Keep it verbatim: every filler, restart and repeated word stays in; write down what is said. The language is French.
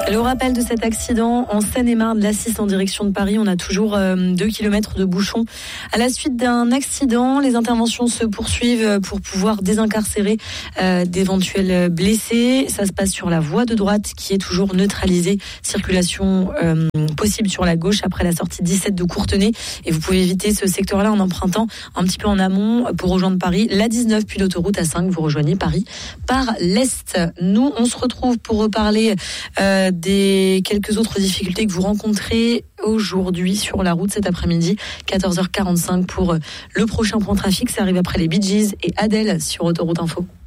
Le rappel de cet accident en Seine-et-Marne, l'A six en direction de Paris. On a toujours deux kilomètres de bouchons à la suite d'un accident. Les interventions se poursuivent pour pouvoir désincarcérer euh, d'éventuels blessés. Ça se passe sur la voie de droite qui est toujours neutralisée. Circulation euh, possible sur la gauche après la sortie dix-sept de Courtenay. Et vous pouvez éviter ce secteur-là en empruntant un petit peu en amont pour rejoindre Paris. La dix-neuf puis l'autoroute A cinq, vous rejoignez Paris par l'Est. Nous, on se retrouve pour reparler euh, des quelques autres difficultés que vous rencontrez aujourd'hui sur la route cet après-midi, quatorze heures quarante-cinq pour le prochain point trafic. Ça arrive après les Bee Gees et Adèle sur Autoroute Info.